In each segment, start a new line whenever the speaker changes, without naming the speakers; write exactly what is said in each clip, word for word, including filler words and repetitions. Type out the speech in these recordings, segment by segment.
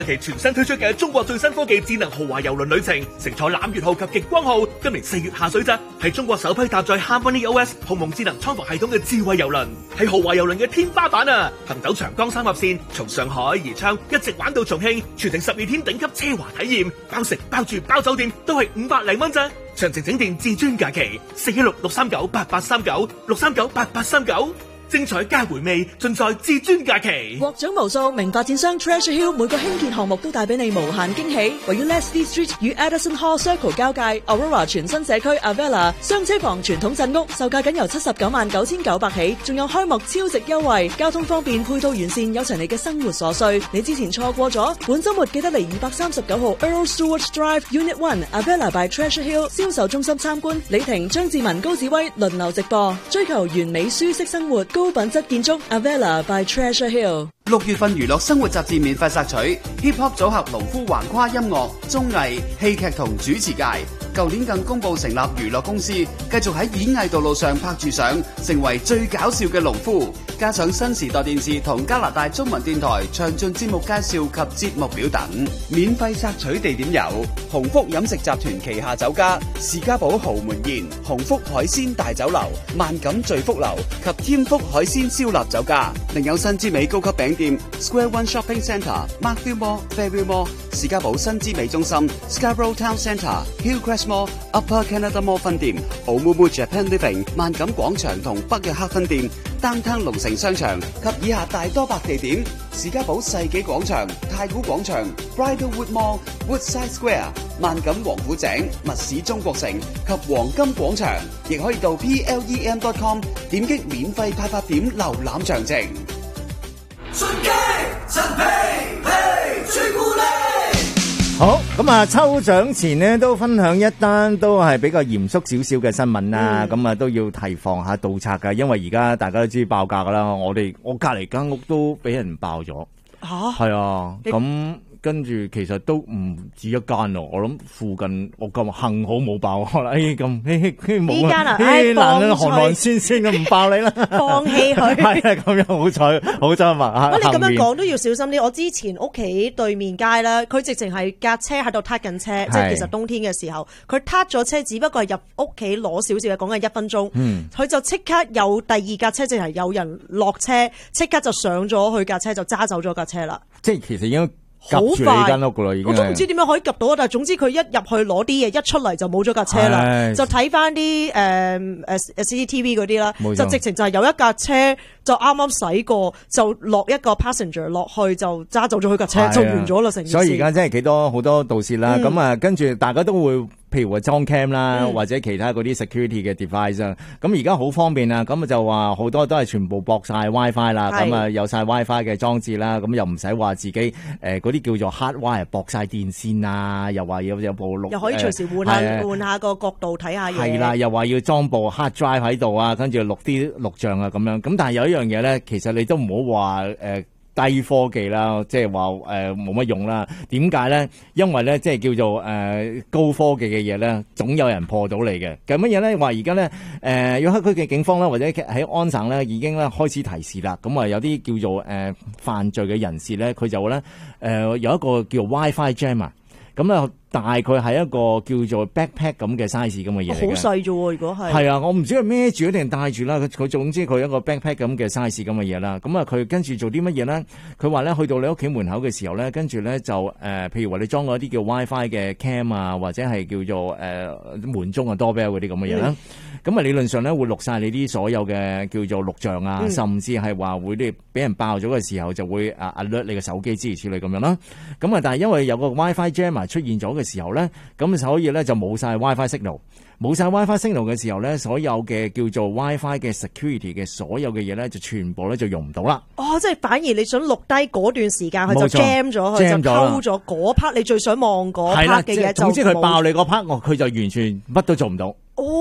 其全新推出嘅中國最新科技智能豪華郵輪旅程，乘坐攬月號及極光號，今年四月下水咋，係中國首批搭載 HarmonyOS 鴻蒙智能倉房系統嘅智慧郵輪，係豪華郵輪嘅天花板啊！行走長江三峽線，從上海宜昌一直玩到重慶，全程十二天頂級奢華體驗，包食包住包酒店都係五百零蚊咋。詳情請電至尊假期四一六六三九八八三九六三九八八三九。精彩加回味，盡在至尊假期。
獲獎無數，名發展商 Treasure Hill 每個興建項目都帶俾你無限驚喜。位於 Leslie Street 與 Addison Hall Circle 交界 Aurora 全新社區 Avella 雙車房傳統鎮屋，售價僅由七十九萬九千九百起，仲有開幕超值優惠，交通方便，配套完善，有齊你嘅生活所需。你之前錯過咗，本週末記得嚟二百三十九號 Earl Stewart Drive Unit One Avella by Treasure Hill 銷售中心參觀。李婷、張志文、高志威輪流直播，追求完美舒適生活。高品質建築 Avella by Treasure Hill。
六月份娛樂生活雜誌免費索取 Hip Hop 組合農夫橫跨音樂、綜藝、戲劇同主持界。舊年更公布成立娛樂公司，繼續喺演藝道路上拍住相，成為最搞笑嘅農夫。加上新時代電視同加拿大中文電台詳盡節目介紹及節目表等。免費索取地點有鴻福飲食集團旗下酒家士嘉堡豪門宴、鴻福海鮮大酒樓、萬錦聚福樓及添福海鮮燒臘酒家。另有新之美高級餅店 Square One Shopping Centre、Markville Mall、Fairview Mall、士嘉堡新之美中心、Scarborough Town Centre、Hillcrest Mall、Upper Canada Mall 分店、Oumuamua Japan Living 萬錦廣場同北約克分店、Downtown 龍城商場及以下大多百地點：士嘉堡世紀廣場、太古廣場、Bridlewood Mall、Woodside Square、萬錦王府井、密市中國城及黃金廣場。亦可以到 P L E M dot com 點擊免費派發點瀏覽詳情。
順機陳皮皮朱古力。
好，咁啊，抽獎前呢都分享一單都係比較嚴肅少少嘅新聞啦，咁啊、嗯、都要提防下盜賊噶，因為而家大家都知爆價噶啦，我哋我隔籬間屋都俾人爆咗，吓係啊，咁。跟住其實都唔止一間咯，我諗附近我咁幸好冇爆啦，哎咁冇啊，哎難啦，寒寒酸酸咁唔爆你啦，
放棄佢
係啊，咁樣好彩好彩嘛。
喂，你咁樣講都要小心啲。我之前屋企對面街啦，佢直情係架車喺度撻緊車，即係其實冬天嘅時候，佢撻咗車，只不過係入屋企攞少少嘅，講緊一分鐘，佢、嗯、就即刻有第二架車，即係有人落車，即刻就上咗去架車，就揸走咗架車啦。
即係其實已經。好快間屋噶啦，已經我
都唔知點樣可以及到，但係總之佢一入去攞啲嘢，一出嚟就冇咗架車啦。就睇翻啲誒誒 C C T V 嗰啲啦，就直情就係有一架車就啱啱駛過，就落一個 passenger 落去就揸走咗佢架車，就完咗啦成件事。
所以而家真係幾多好多盜竊啦，咁、嗯、啊跟住大家都會。譬如話裝 cam 啦，嗯、或者其他嗰啲 security 嘅 device 啊，咁而家好方便啊，咁就話好多都係全部駁晒 WiFi 啦，咁啊有晒 WiFi 嘅裝置啦，咁又唔使話自己誒嗰啲叫做 hard wire 駁晒電線啊，又話有有部錄，
又可以隨時換下換下個角度睇下嘢。係啦，
又話要裝部 hard drive 喺度啊，跟住錄啲錄像啊咁樣。咁但係有一樣嘢咧，其實你都唔好話誒。呃低科技啦，即係話誒冇乜用啦。點解咧？因為咧，即係叫做誒、呃、高科技嘅嘢咧，總有人破到你嘅。咁乜嘢咧？話而家咧誒，約克區嘅警方啦，或者喺安省咧，已經咧開始提示啦。咁啊，有啲叫做誒、呃、犯罪嘅人士咧，佢就咧誒、呃、有一個叫 WiFi jammer。咁啊，大概係一個叫做 backpack 咁嘅 size 咁嘅嘢嚟嘅。
好細啫喎，如果係。係
啊，我唔知佢孭住定帶住啦。佢佢總之佢一個 backpack 咁嘅 size 咁嘅嘢啦。咁啊，佢跟住做啲乜嘢咧？佢話咧，去到你屋企門口嘅時候咧，跟住咧就誒、呃，譬如話你裝嗰啲叫 WiFi 嘅 cam 啊，或者係叫做誒、呃、門鐘啊、doorbell 嗰啲咁嘅嘢啦。咁啊、嗯，理論上咧會錄晒你啲所有嘅叫做錄像啊，嗯、甚至係話會啲俾人爆咗嘅時候就會啊 alert 你嘅手機諸如此類咁樣啦。咁啊，但係因為有個 WiFi jammer 出現咗嘅時候咧，咁所以咧就冇晒 WiFi signal， 冇晒 WiFi signal 嘅時候咧，所有嘅叫做 WiFi 嘅 security 嘅所有嘅嘢咧，就全部咧就用唔到啦。
哦，即係反而你想錄低嗰段時間，佢就 jam 咗，佢就偷咗嗰 part 你最想望嗰 part 嘅嘢。總之
佢爆你嗰 part， 佢就完全乜都做唔到。
哦。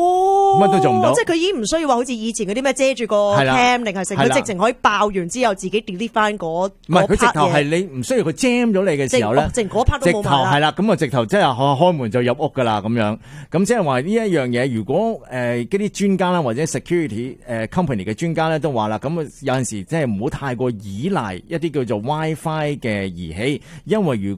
乜都做唔到。
即係佢已經唔需要話好似以前嗰啲咩遮住個
係啦
cam 定係成，
係啦
佢直情可以爆完之後自己 delete 翻嗰
唔係佢直頭係
係
你唔需要佢 jam 咗你嘅時候咧，
直嗰 part 都
直
冇埋啦。
頭係啦，咁啊直頭即係開開門就入屋噶啦咁樣。咁即係話呢一樣嘢，如果誒嗰啲專家啦或者 security 誒 company 嘅專家咧都話啦，咁啊有陣時即係唔好太過依賴一啲叫做 WiFi 嘅儀器，因為如